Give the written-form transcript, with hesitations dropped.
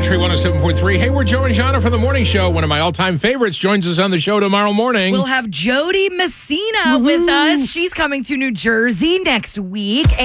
Country 107.3. Hey, we're Joe and Jana from the morning show. One of my all-time favorites joins us on the show tomorrow morning. We'll have Jody Messina with us. She's coming to New Jersey next week.